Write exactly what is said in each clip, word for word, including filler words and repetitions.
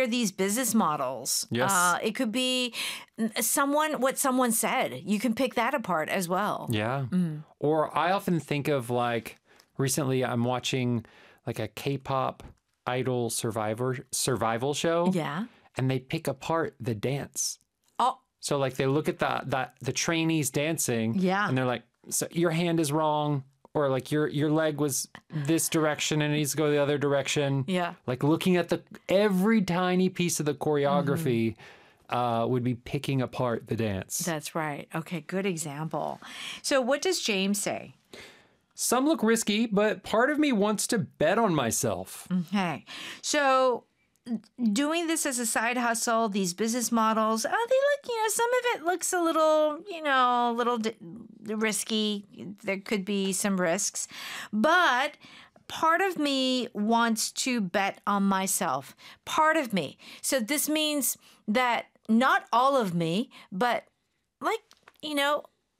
hear these business models. Yes. Uh, it could be someone, what someone said. You can pick that apart as well. Yeah. Mm. Or I often think of like, recently I'm watching like a K-pop idol survivor survival show. Yeah. And they pick apart the dance. Oh. So like they look at the, the, the trainees dancing. Yeah. And they're like, so your hand is wrong. Or like your your leg was this direction and it needs to go the other direction. Yeah. Like looking at the every tiny piece of the choreography mm-hmm. uh, would be picking apart the dance. That's right. Okay, good example. So what does James say? Some look risky, but part of me wants to bet on myself. Okay. So doing this as a side hustle, these business models, oh, they look, you know, some of it looks a little, you know, a little d- risky. There could be some risks. But part of me wants to bet on myself. Part of me. So this means that not all of me, but like, you know,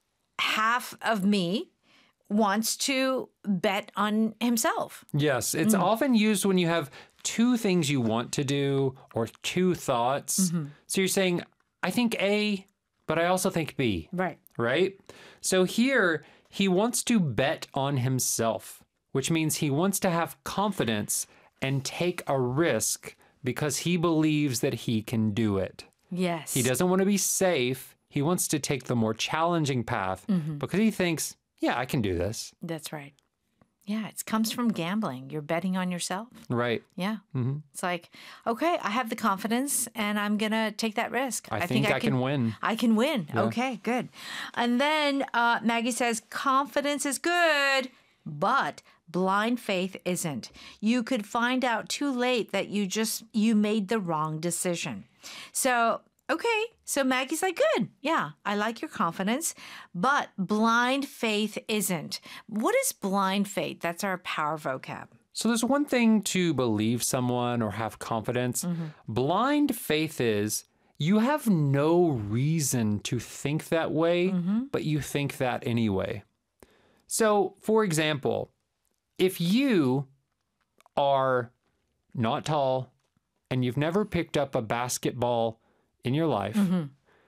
half of me wants to bet on himself. Yes, it's mm. often used when you have two things you want to do or two thoughts. Mm-hmm. So you're saying, I think A, but I also think B. Right. Right? So here, he wants to bet on himself, which means he wants to have confidence and take a risk because he believes that he can do it. Yes. He doesn't want to be safe. He wants to take the more challenging path mm-hmm. because he thinks, yeah, I can do this. That's right. Yeah, it comes from gambling. You're betting on yourself. Right. Yeah. Mm-hmm. It's like, okay, I have the confidence and I'm going to take that risk. I, I think, think I, I can, can win. I can win. Yeah. Okay, good. And then uh, Maggie says, confidence is good, but blind faith isn't. You could find out too late that you just, you made the wrong decision. So, okay, so Maggie's like, good. Yeah, I like your confidence, but blind faith isn't. What is blind faith? That's our power vocab. So there's one thing to believe someone or have confidence. Mm-hmm. Blind faith is you have no reason to think that way, mm-hmm. but you think that anyway. So, for example, if you are not tall and you've never picked up a basketball in your life, mm-hmm.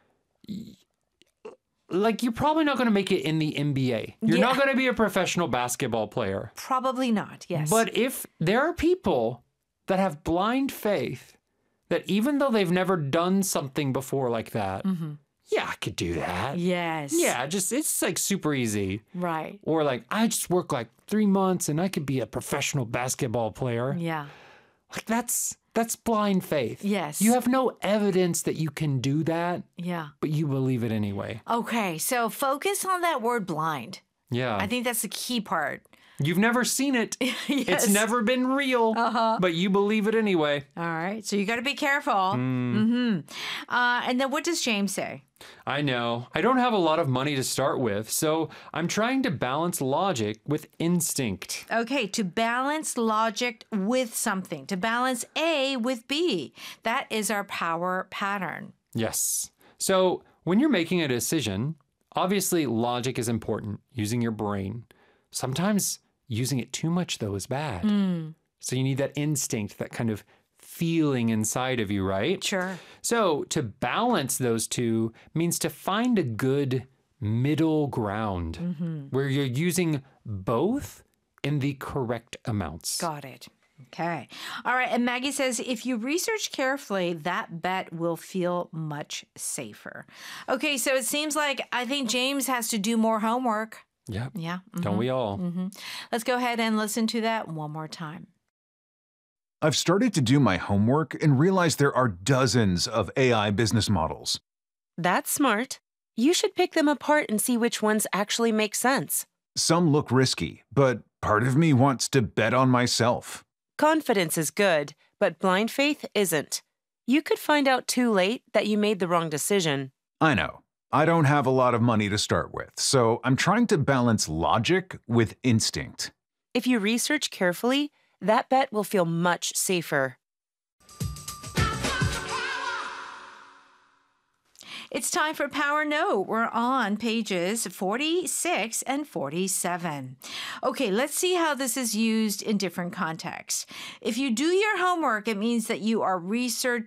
like you're probably not going to make it in the N B A. You're yeah. not going to be a professional basketball player. Probably not, yes. But if there are people that have blind faith that even though they've never done something before like that, mm-hmm. yeah, I could do that. Yes. Yeah, just it's like super easy. Right. Or like, I just work like three months and I could be a professional basketball player. Yeah. Like that's... That's blind faith. Yes. You have no evidence that you can do that. Yeah. But you believe it anyway. Okay, so focus on that word blind. Yeah. I think that's the key part. You've never seen it. Yes. It's never been real, uh-huh. but you believe it anyway. All right, so you got to be careful. Mm. Mm-hmm. Uh, and then what does James say? I know. I don't have a lot of money to start with, so I'm trying to balance logic with instinct. Okay, to balance logic with something, to balance A with B. That is our power pattern. Yes. So when you're making a decision, obviously logic is important, using your brain. Sometimes using it too much, though, is bad. Mm. So you need that instinct, that kind of feeling inside of you, right? Sure. So to balance those two means to find a good middle ground mm-hmm. where you're using both in the correct amounts. Got it. Okay. All right. And Maggie says, if you research carefully, that bet will feel much safer. Okay. So it seems like I think James has to do more homework. Yep. Yeah. Mm-hmm. Don't we all? Mm-hmm. Let's go ahead and listen to that one more time. I've started to do my homework and realized there are dozens of A I business models. That's smart. You should pick them apart and see which ones actually make sense. Some look risky, but part of me wants to bet on myself. Confidence is good, but blind faith isn't. You could find out too late that you made the wrong decision. I know. I don't have a lot of money to start with, so I'm trying to balance logic with instinct. If you research carefully, that bet will feel much safer. It's time for Power Note. We're on pages forty-six and forty-seven. Okay, let's see how this is used in different contexts. If you do your homework, it means that you are researching